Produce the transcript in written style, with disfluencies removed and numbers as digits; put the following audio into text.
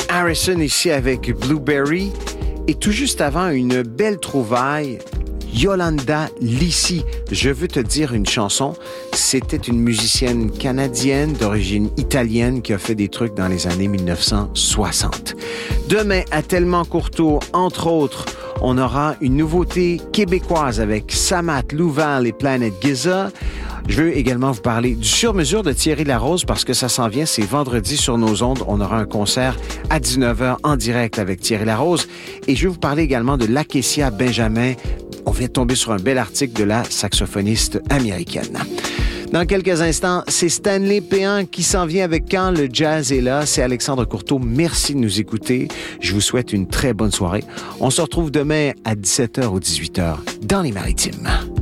Harrison ici avec Blueberry. Et tout juste avant, une belle trouvaille, Yolanda Lissi. Je veux te dire une chanson. C'était une musicienne canadienne d'origine italienne qui a fait des trucs dans les années 1960. Demain, à Tellement Courteau, entre autres, on aura une nouveauté québécoise avec Samat Louval et Planet Giza. Je veux également vous parler du sur-mesure de Thierry Larose parce que ça s'en vient, c'est vendredi sur nos ondes. On aura un concert à 19h en direct avec Thierry Larose. Et je vais vous parler également de Lakecia Benjamin. On vient de tomber sur un bel article de la saxophoniste américaine. Dans quelques instants, c'est Stanley Péan qui s'en vient avec Quand le jazz est là. C'est Alexandre Courteau. Merci de nous écouter. Je vous souhaite une très bonne soirée. On se retrouve demain à 17h ou 18h dans les Maritimes.